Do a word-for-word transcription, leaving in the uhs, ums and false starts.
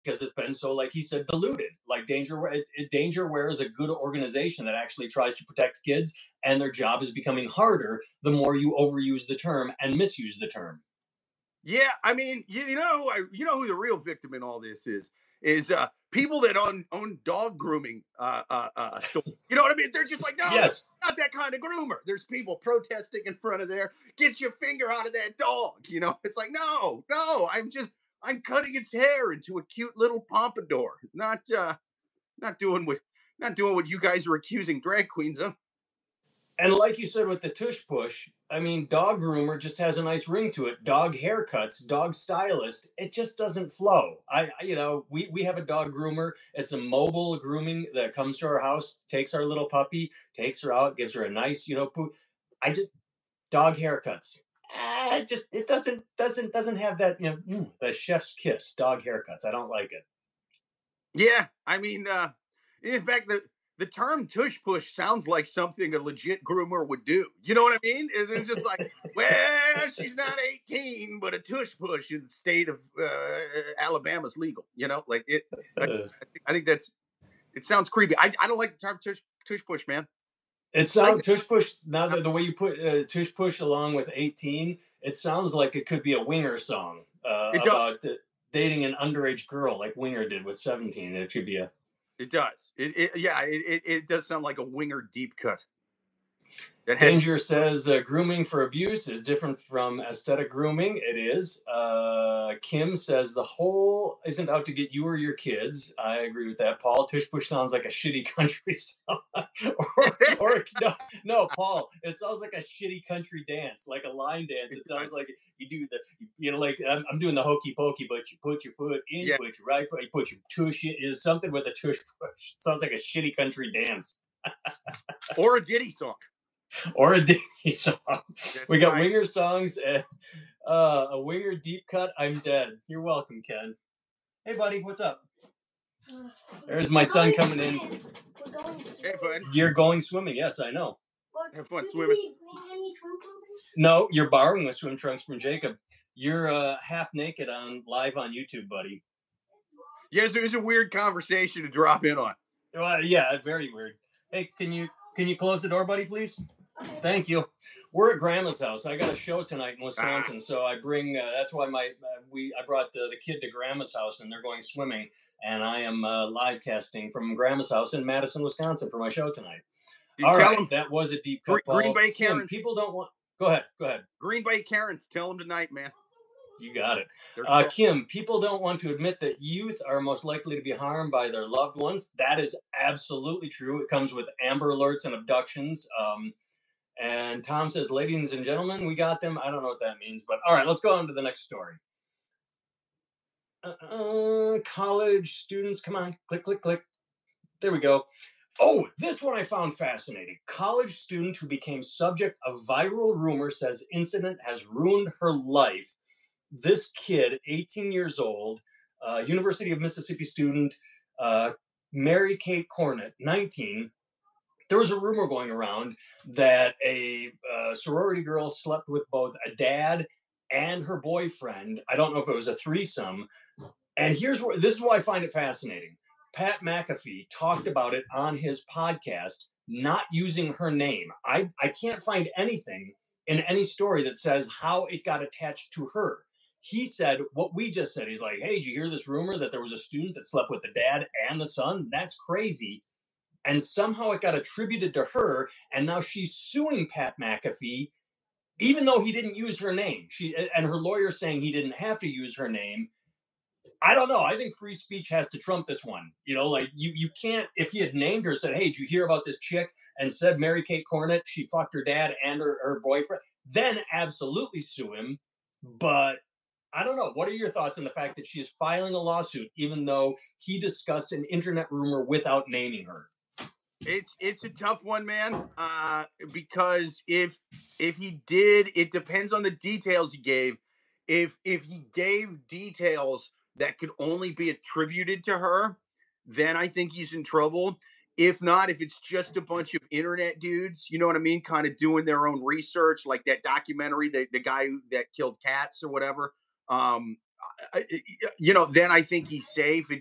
because it's been so, like he said, diluted. Like Dangerware, Dangerware is a good organization that actually tries to protect kids, and their job is becoming harder the more you overuse the term and misuse the term. Yeah, I mean, you, you know, I, you know who the real victim in all this is is uh, people that own own dog grooming. Uh, uh, uh, stores. You know what I mean? They're just like, no, Yes. not that kind of groomer. There's people protesting in front of there. Get your finger out of that dog. You know, it's like, no, no, I'm just I'm cutting its hair into a cute little pompadour. Not uh, not doing what not doing what you guys are accusing drag queens of. And like you said with the tush push, I mean, dog groomer just has a nice ring to it. Dog haircuts, dog stylist, it just doesn't flow. I, I- you know, we we have a dog groomer. It's a mobile grooming that comes to our house, takes our little puppy, takes her out, gives her a nice, you know, poo. I just dog haircuts. Ah, it just it doesn't doesn't doesn't have that, you know, mm, the chef's kiss. Dog haircuts. I don't like it. Yeah, I mean, uh, in fact, the the term tush push sounds like something a legit groomer would do. You know what I mean? It's it's just like, well, she's not eighteen, but a tush push in the state of uh, Alabama's legal. You know, like it. I, I, Uh, think, I think that's it. Sounds creepy. I, I don't like the term tush tush push, man. It I like sounds tush push now the, the, the way you put uh, tush push along with eighteen, it sounds like it could be a Winger song uh, it does. about uh, dating an underage girl like Winger did with seventeen. It could be a It does. It, it yeah. It, it it does sound like a winger deep cut. That had Danger says uh, grooming for abuse is different from aesthetic grooming. It is. Uh, Kim says the whole isn't out to get you or your kids. I agree with that. Paul, Tush Push sounds like a shitty country song. or, or no, no, Paul, it sounds like a shitty country dance, like a line dance. It sounds like you do the, you know, like I'm, I'm doing the hokey pokey, but you put your foot in, Yeah. you put your right foot, you put your tush in. Is something with a Tush Push. It sounds like a shitty country dance. or a ditty song. Or a Disney song. That's We got right. Winger songs and uh, a Winger deep cut. I'm dead. You're welcome, Ken. Hey, buddy, what's up? Uh, There's my we're son going coming in. swimming. We're going Hey, swimming. bud. You're going swimming. Yes, I know. What, Have fun do swimming. we bring any swim trunks? No, you're borrowing the swim trunks from Jacob. You're uh, half naked on live on YouTube, buddy. Yes, it was a weird conversation to drop in on. Well, yeah, very weird. Hey, can you can you close the door, buddy, please? Okay. Thank you. We're at Grandma's house. I got a show tonight in Ah. Wisconsin, so I bring. Uh, that's why my uh, we I brought the, the kid to Grandma's house, and they're going swimming. And I am uh, live casting from Grandma's house in Madison, Wisconsin, for my show tonight. You All tell right, them that was a deep Gre- cut. Paul. Green Bay Kim, Karens. people don't want. Go ahead. Go ahead. Green Bay Karens. Tell them tonight, man. You got it. They're Uh, tough. Kim, people don't want to admit that youth are most likely to be harmed by their loved ones. That is absolutely true. It comes with Amber Alerts and abductions. Um, and Tom says, ladies and gentlemen, we got them. I don't know what that means, but all right, let's go on to the next story. Uh, college students, come on, click, click, click. There we go. Oh, this one I found fascinating. College student who became subject of viral rumor says incident has ruined her life. This kid, eighteen years old, uh, University of Mississippi student, uh, Mary Kate Cornett, nineteen. There was a rumor going around that a uh, sorority girl slept with both a dad and her boyfriend. I don't know if it was a threesome. And here's where this is why I find it fascinating. Pat McAfee talked about it on his podcast, not using her name. I, I can't find anything in any story that says how it got attached to her. He said what we just said. He's like, hey, did you hear this rumor that there was a student that slept with the dad and the son? That's crazy. And somehow it got attributed to her. And now she's suing Pat McAfee, even though he didn't use her name. She and her lawyer saying he didn't have to use her name. I don't know. I think free speech has to trump this one. You know, like you, you can't, if he had named her, said, hey, did you hear about this chick? And said Mary Kate Cornett, she fucked her dad and her, her boyfriend, then absolutely sue him. But I don't know. What are your thoughts on the fact that she is filing a lawsuit, even though he discussed an internet rumor without naming her? It's it's a tough one, man. Uh, because if if he did, it depends on the details he gave. If if he gave details that could only be attributed to her, then I think he's in trouble. If not, if it's just a bunch of internet dudes, you know what I mean, kind of doing their own research, like that documentary, the, the guy who, that killed cats or whatever. Um, I- I- you know, then I think he's safe. It